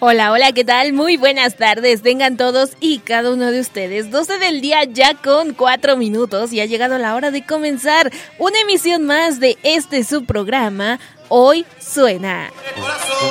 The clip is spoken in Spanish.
Hola, hola, ¿qué tal? Muy buenas tardes, tengan todos y cada uno de ustedes. 12 del día ya con 4 minutos y ha llegado la hora de comenzar una emisión más de este su programa, Hoy Suena.